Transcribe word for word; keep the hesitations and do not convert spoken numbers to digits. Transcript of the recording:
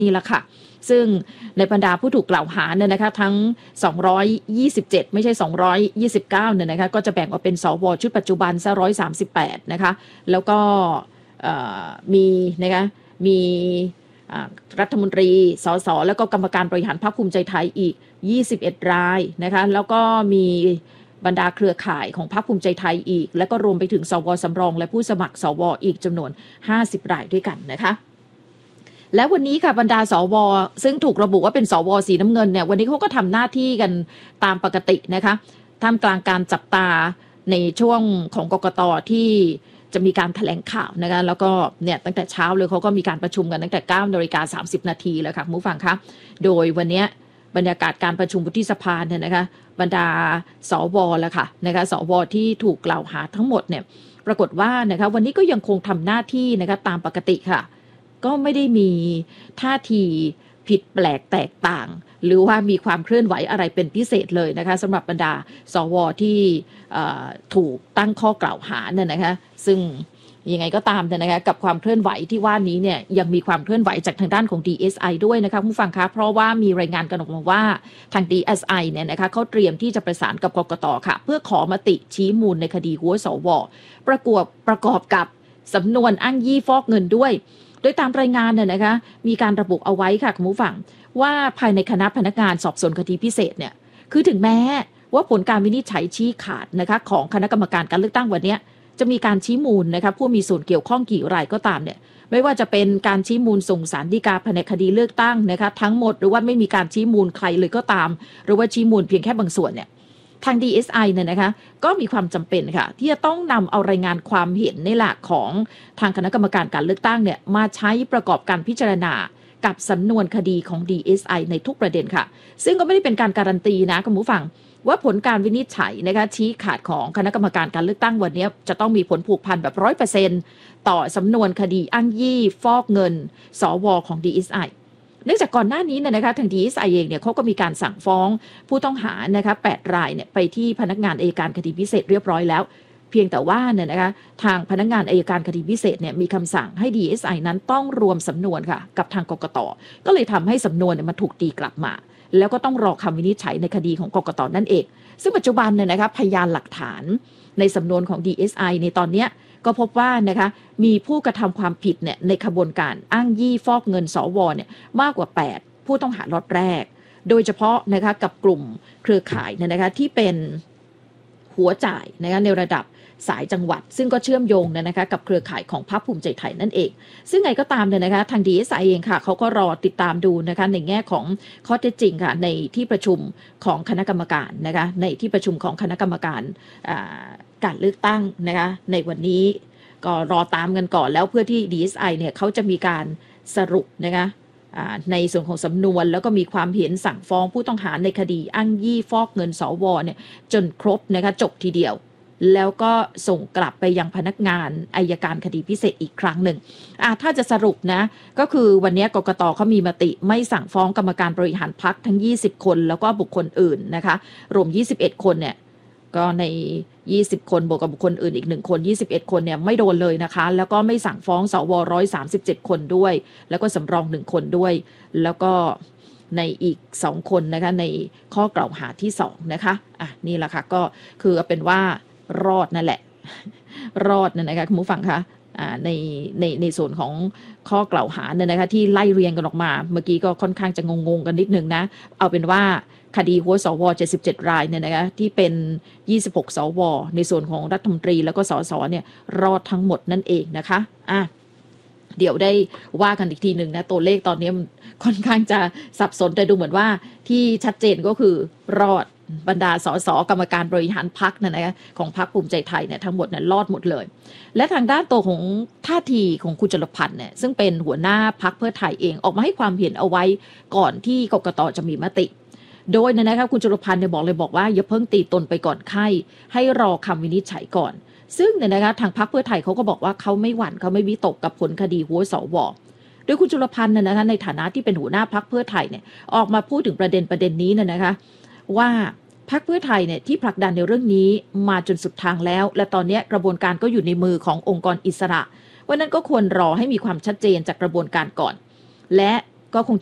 นี่แหละค่ะซึ่งในบรรดาผู้ถูกกล่าวหาเนี่ยนะคะทั้งสองร้อยยี่สิบเจ็ดไม่ใช่สองร้อยยี่สิบเก้าเนี่ยนะคะก็จะแบ่งออกเป็นสวชุดปัจจุบันซะหนึ่งร้อยสามสิบแปดนะคะแล้วก็มีนะคะมีรัฐมนตรีสสแล้วก็กรรมการบริหารพรรคภูมิใจไทยอีกยี่สิบเอ็ดรายนะคะแล้วก็มีบรรดาเครือข่ายของพรรคภูมิใจไทยอีกแล้วก็รวมไปถึงสวสำรองและผู้สมัครสวอีกจำนวนห้าสิบรายด้วยกันนะคะและวันนี้ค่ะบรรดาสวซึ่งถูกระบุว่าเป็นสวสีน้ำเงินเนี่ยวันนี้เขาก็ทำหน้าที่กันตามปกตินะคะท่ามกลางการจับตาในช่วงของกกต.ที่จะมีการแถลงข่าวนะคะแล้วก็เนี่ยตั้งแต่เช้าเลยเขาก็มีการประชุมกันตั้งแต่เก้านาฬิกาสามสิบนาทีแล้วค่ะผู้ฟังคะโดยวันนี้บรรยากาศการประชุมวุฒิสภาเนี่ยนะคะบรรดาสวแล้วค่ะนะคะสวที่ถูกกล่าวหาทั้งหมดเนี่ยปรากฏว่านะคะวันนี้ก็ยังคงทำหน้าที่นะคะตามปกติค่ะก็ไม่ได้มีท่าทีผิดแปลกแตกต่างหรือว่ามีความเคลื่อนไหวอะไรเป็นพิเศษเลยนะคะสำหรับบรรดาสวที่ถูกตั้งข้อกล่าวหาเนี่ยนะคะซึ่งยังไงก็ตามนะคะกับความเคลื่อนไหวที่ว่านี้เนี่ยยังมีความเคลื่อนไหวจากทางด้านของ ดี เอส ไอ ด้วยนะคะผู้ฟังคะเพราะว่ามีรายงานกันออกมาว่าทาง ดี เอส ไอ เนี่ยนะคะเขาเตรียมที่จะประสานกับกกต.ค่ะเพื่อขอมติชี้มูลในคดีหัวสวประกอบประกอบกับสำนวนอ้างยี่ฟอกเงินด้วยโดยตามรายงานเนี่ยนะคะมีการระบุเอาไว้ค่ะคุณผู้ฟังว่าภายในคณะพนักงานสอบสวนคดีพิเศษเนี่ยคือถึงแม้ว่าผลการวินิจฉัยชี้ขาดนะคะของคณะกรรมการการเลือกตั้งวันนี้จะมีการชี้มูลนะคะผู้มีส่วนเกี่ยวข้องกี่รายก็ตามเนี่ยไม่ว่าจะเป็นการชี้มูลส่งศาลฎีกาภายในคดีเลือกตั้งนะคะทั้งหมดหรือว่าไม่มีการชี้มูลใครเลยก็ตามหรือว่าชี้มูลเพียงแค่บางส่วนเนี่ยทาง ดี เอส ไอ เนี่ยนะคะก็มีความจำเป็นค่ะที่จะต้องนำเอารายงานความเห็นในหลักของทางคณะกรรมการการเลือกตั้งเนี่ยมาใช้ประกอบการพิจารณากับสำนวนคดีของ ดี เอส ไอ ในทุกประเด็นค่ะซึ่งก็ไม่ได้เป็นการการันตีนะคุณผู้ฟังว่าผลการวินิจฉัยนะคะชี้ขาดของคณะกรรมการการเลือกตั้งวันนี้จะต้องมีผลผูกพันแบบ ร้อยเปอร์เซ็นต์ ต่อสำนวนคดีอ้างยี่ฟอกเงินสวของ ดี เอส ไอ เนื่องจากก่อนหน้านี้เนี่ยนะคะทาง ดี เอส ไอ เองเนี่ยเขาก็มีการสั่งฟ้องผู้ต้องหานะคะแปดรายเนี่ยไปที่พนักงานอัยการคดีพิเศษเรียบร้อยแล้วเพียงแต่ว่าเนี่ยนะคะทางพนักงานอัยการคดีพิเศษเนี่ยมีคำสั่งให้ ดี เอส ไอ นั้นต้องรวมสำนวนค่ะกับทางกกต.ก็เลยทำให้สำนวนเนี่ยมันถูกตีกลับมาแล้วก็ต้องรอคำวินิจฉัยในคดีของกกต.นั่นเองซึ่งปัจจุบันเนี่ยนะคะพยานหลักฐานในสำนวนของ ดี เอส ไอ ในตอนนี้ก็พบว่านะคะมีผู้กระทำความผิดเนี่ยในขบวนการอ้างยี่ฟอกเงินสวเนี่ยมากกว่าแปดผู้ต้องหาล็อตแรกโดยเฉพาะนะคะกับกลุ่มเครือข่ายเนี่ยนะคะที่เป็นหัวจ่ายนะคะในระดับสายจังหวัดซึ่งก็เชื่อมโยงนะคะกับเครือข่ายของพรรคภูมิใจไทยนั่นเองซึ่งไงก็ตามเนี่ยนะคะทาง ดี เอส ไอ เองค่ะเขาก็รอติดตามดูนะคะในแง่ของข้อเท็จจริงค่ะในที่ประชุมของคณะกรรมการนะคะในที่ประชุมของคณะกรรมการการเลือกตั้งนะคะในวันนี้ก็รอตามกันก่อนแล้วเพื่อที่ ดี เอส ไอ เนี่ยเขาจะมีการสรุปนะคะในส่วนของสำนวนแล้วก็มีความเห็นสั่งฟ้องผู้ต้องหาในคดีอ้างยี่ฟอกเงินสวเนี่ยจนครบนะคะจบทีเดียวแล้วก็ส่งกลับไปยังพนักงานอัยการคดีพิเศษอีกครั้งหนึ่งอ่ะถ้าจะสรุปนะก็คือวันนี้กกตเขามีมติไม่สั่งฟ้องกรรมการบริหารพรรคทั้งยี่สิบคนแล้วก็บุคคลอื่นนะคะรวมยี่สิบเอ็ดคนเนี่ยก็ในยี่สิบคนบวกกับบุคคลอื่นอีกหนึ่งคนยี่สิบเอ็ดคนเนี่ยไม่โดนเลยนะคะแล้วก็ไม่สั่งฟ้องสวหนึ่งร้อยสามสิบเจ็ดคนด้วยแล้วก็สำรองหนึ่งคนด้วยแล้วก็ในอีกสองคนนะคะในข้อกล่าวหาที่สองนะคะอ่ะนี่แหละค่ะก็คือเป็นว่ารอดนั่นแหละรอดนั่นนะคะคุณผู้ฟังคะในในในส่วนของข้อกล่าวหาเนี่ยนะคะที่ไล่เรียงกันออกมาเมื่อกี้ก็ค่อนข้างจะงงๆกันนิดนึงนะเอาเป็นว่าคดีหัวสวเจ็ดสิบเจ็ดรายเนี่ยนะคะที่เป็นยี่สิบหกสวในส่วนของรัฐมนตรีแล้วก็สสเนี่ยรอดทั้งหมดนั่นเองนะคะอ่ะเดี๋ยวได้ว่ากันอีกทีหนึ่งนะตัวเลขตอนนี้ค่อนข้างจะสับสนแต่ดูเหมือนว่าที่ชัดเจนก็คือรอดบรรดาสสกรรมการบริหารพรรคนะนะของพรรคภูมิใจไทยเนี่ยทั้งหมดเนี่ยรอดหมดเลยและทางด้านตัวของท่าทีของคุณจุลพันธ์เนี่ยซึ่งเป็นหัวหน้าพรรคเพื่อไทยเองออกมาให้ความเห็นเอาไว้ก่อนที่กกตจะมีมติโดยนะครับคุณจุลพันธ์เนี่ยบอกเลยบอกว่าอย่าเพิ่งตีตนไปก่อนไข้ให้รอคำวินิจฉัยก่อนซึ่งเนี่ยนะคะทางพรรคเพื่อไทยเขาก็บอกว่าเขาไม่หวั่นเขาไม่วิตกกับผลคดีหัวสวโดยคุณจุลพันธ์เนี่ยนะคะในฐานะที่เป็นหัวหน้าพรรคเพื่อไทยเนี่ยออกมาพูดถึงประเด็นประเด็นนี้เนี่ยนะคะว่าพรรคเพื่อไทยเนี่ยที่ผลักดันในเรื่องนี้มาจนสุดทางแล้วและตอนนี้กระบวนการก็อยู่ในมือขององค์กรอิสระวันนั้นก็ควรรอให้มีความชัดเจนจากกระบวนการก่อนและก็คง